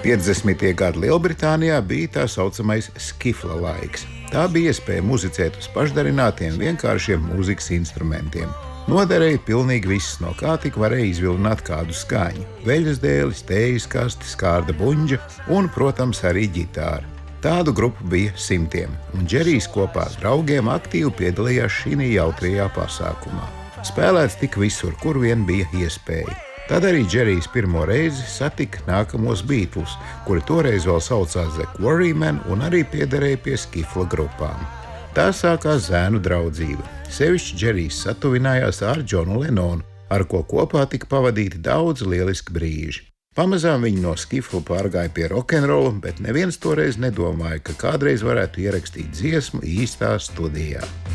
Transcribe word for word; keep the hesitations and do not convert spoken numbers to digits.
piecdesmitie gadi Lielbritānijā bija tā saucamais skifla laiks. Tā bija iespēja muzicēt uz pašdarinātiem vienkāršiem mūzikas instrumentiem. Noderēja pilnīgi viss, no kā tik varēja izvilināt kādu skaņu – veļas dēlis, tējas kasti, skārda buņģa un, protams, arī ģitāra. Tādu grupu bija simtiem, un Džerijs kopā ar draugiem aktīvi piedalījās šī jautrajā pasākumā. Spēlēts tik visur, kur vien bija iespēja. Tad arī Džerijs pirmo reizi satika nākamos Beatles, kuri toreiz vēl saucās The Quarrymen un arī piederēja pie skifla grupām. Tā sākās zēnu draudzība. Sevišķi Džerijs satuvinājās ar Džonu Lenonu, ar ko kopā tika pavadīti daudz lieliski brīži. Pamazām viņi no skifla pārgāja pie rokenrola, bet neviens toreiz nedomāja, ka kādreiz varētu ierakstīt dziesmu īstā studijā.